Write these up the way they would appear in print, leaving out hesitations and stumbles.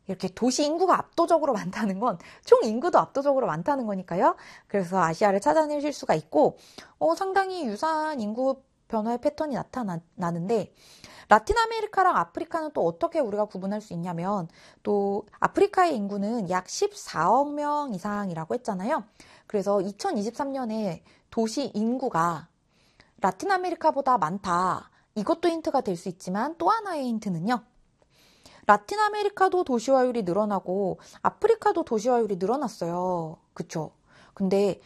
이렇게 도시 인구가 압도적으로 많다는 건 총 인구도 압도적으로 많다는 거니까요. 그래서 아시아를 찾아내실 수가 있고 상당히 유사한 인구 변화의 패턴이 나타나는데 라틴 아메리카랑 아프리카는 또 어떻게 우리가 구분할 수 있냐면 또 아프리카의 인구는 약 14억 명 이상이라고 했잖아요. 그래서 2023년에 도시 인구가 라틴 아메리카보다 많다. 이것도 힌트가 될 수 있지만 또 하나의 힌트는요. 라틴 아메리카도 도시화율이 늘어나고 아프리카도 도시화율이 늘어났어요. 그쵸? 근데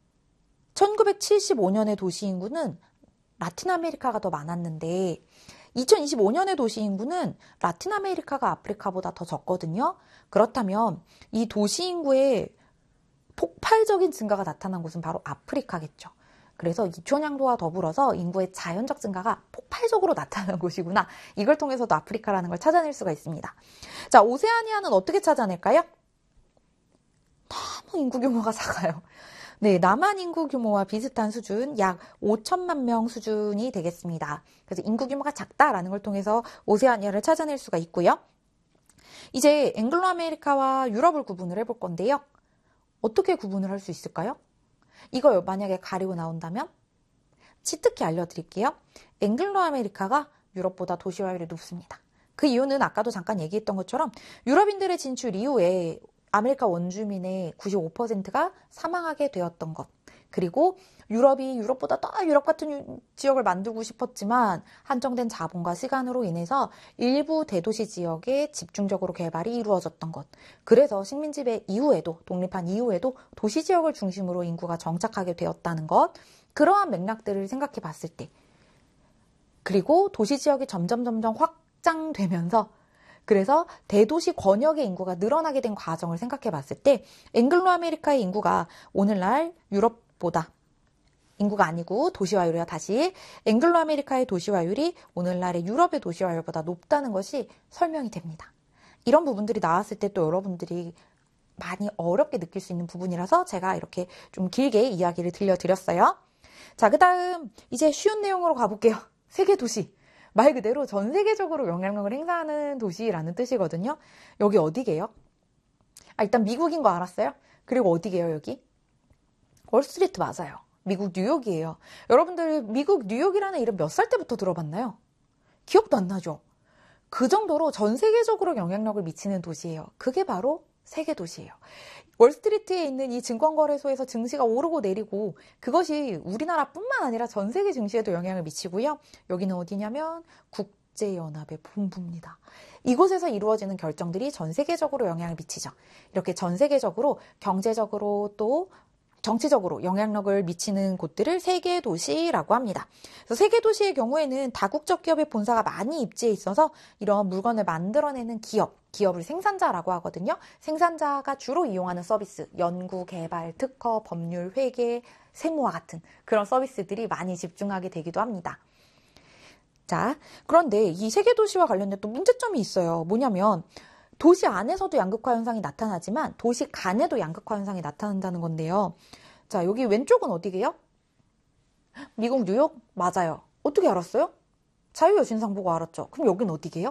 1975년의 도시 인구는 라틴 아메리카가 더 많았는데 2025년의 도시 인구는 라틴 아메리카가 아프리카보다 더 적거든요. 그렇다면 이 도시 인구의 폭발적인 증가가 나타난 곳은 바로 아프리카겠죠. 그래서 이촌양도와 더불어서 인구의 자연적 증가가 폭발적으로 나타난 곳이구나. 이걸 통해서도 아프리카라는 걸 찾아낼 수가 있습니다. 자, 오세아니아는 어떻게 찾아낼까요? 너무 인구 규모가 작아요. 네, 남한 인구 규모와 비슷한 수준, 약 5천만 명 수준이 되겠습니다. 그래서 인구 규모가 작다라는 걸 통해서 오세아니아를 찾아낼 수가 있고요. 이제 앵글로 아메리카와 유럽을 구분을 해볼 건데요. 어떻게 구분을 할 수 있을까요? 이걸 만약에 가리고 나온다면 치트키 알려드릴게요. 앵글로 아메리카가 유럽보다 도시화율이 높습니다. 그 이유는 아까도 잠깐 얘기했던 것처럼 유럽인들의 진출 이후에 아메리카 원주민의 95%가 사망하게 되었던 것. 그리고 유럽이 유럽보다 더 유럽 같은 지역을 만들고 싶었지만 한정된 자본과 시간으로 인해서 일부 대도시 지역에 집중적으로 개발이 이루어졌던 것. 그래서 식민지배 이후에도 독립한 이후에도 도시 지역을 중심으로 인구가 정착하게 되었다는 것. 그러한 맥락들을 생각해 봤을 때 그리고 도시 지역이 점점 확장되면서 그래서 대도시 권역의 인구가 늘어나게 된 과정을 생각해 봤을 때 앵글로 아메리카의 인구가 오늘날 유럽보다 인구가 아니고 도시화율이요. 다시 앵글로 아메리카의 도시화율이 오늘날의 유럽의 도시화율보다 높다는 것이 설명이 됩니다. 이런 부분들이 나왔을 때 또 여러분들이 많이 어렵게 느낄 수 있는 부분이라서 제가 이렇게 좀 길게 이야기를 들려드렸어요. 자, 그 다음 이제 쉬운 내용으로 가볼게요. 세계 도시. 말 그대로 전 세계적으로 영향력을 행사하는 도시라는 뜻이거든요. 여기 어디게요? 일단 미국인 거 알았어요? 그리고 어디게요, 여기? 월스트리트 맞아요. 미국 뉴욕이에요. 여러분들 미국 뉴욕이라는 이름 몇 살 때부터 들어봤나요? 기억도 안 나죠? 그 정도로 전 세계적으로 영향력을 미치는 도시예요. 그게 바로 세계 도시예요. 월스트리트에 있는 이 증권거래소에서 증시가 오르고 내리고 그것이 우리나라뿐만 아니라 전 세계 증시에도 영향을 미치고요. 여기는 어디냐면 국제연합의 본부입니다. 이곳에서 이루어지는 결정들이 전 세계적으로 영향을 미치죠. 이렇게 전 세계적으로 경제적으로 또 정치적으로 영향력을 미치는 곳들을 세계도시라고 합니다. 그래서 세계도시의 경우에는 다국적 기업의 본사가 많이 입지해 있어서 이런 물건을 만들어내는 기업을 생산자라고 하거든요. 생산자가 주로 이용하는 서비스, 연구, 개발, 특허, 법률, 회계, 세무와 같은 그런 서비스들이 많이 집중하게 되기도 합니다. 자, 그런데 이 세계도시와 관련된 또 문제점이 있어요. 뭐냐면 도시 안에서도 양극화 현상이 나타나지만 도시 간에도 양극화 현상이 나타난다는 건데요. 자, 여기 왼쪽은 어디게요? 미국 뉴욕? 맞아요. 어떻게 알았어요? 자유여신상 보고 알았죠. 그럼 여긴 어디게요?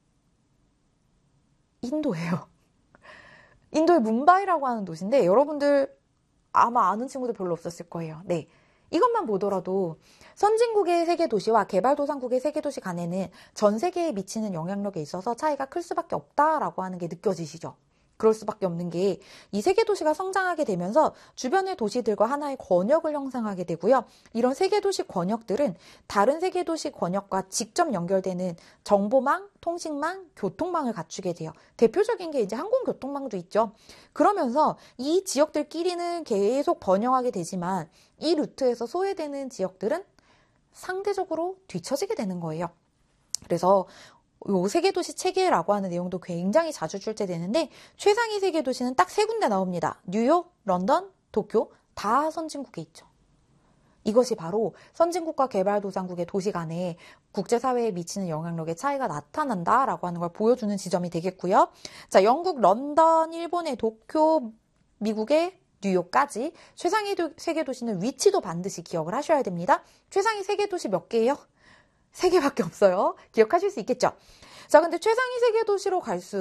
인도예요. 인도의 뭄바이라고 하는 도시인데 여러분들 아마 아는 친구들 별로 없었을 거예요. 네. 이것만 보더라도 선진국의 세계도시와 개발도상국의 세계도시 간에는 전 세계에 미치는 영향력에 있어서 차이가 클 수밖에 없다라고 하는 게 느껴지시죠? 그럴 수밖에 없는 게 이 세계도시가 성장하게 되면서 주변의 도시들과 하나의 권역을 형성하게 되고요. 이런 세계도시 권역들은 다른 세계도시 권역과 직접 연결되는 정보망, 통신망, 교통망을 갖추게 돼요. 대표적인 게 이제 항공교통망도 있죠. 그러면서 이 지역들끼리는 계속 번영하게 되지만 이 루트에서 소외되는 지역들은 상대적으로 뒤처지게 되는 거예요. 그래서 요 세계도시 체계라고 하는 내용도 굉장히 자주 출제되는데 최상위 세계도시는 딱 3군데 나옵니다. 뉴욕, 런던, 도쿄 다 선진국에 있죠. 이것이 바로 선진국과 개발도상국의 도시 간에 국제사회에 미치는 영향력의 차이가 나타난다라고 하는 걸 보여주는 지점이 되겠고요. 자, 영국, 런던, 일본의 도쿄, 미국의 뉴욕까지 최상위 세계도시는 위치도 반드시 기억을 하셔야 됩니다. 최상위 세계도시 몇 개예요? 3개밖에 없어요. 기억하실 수 있겠죠? 자, 근데 최상위 세계도시로 갈수록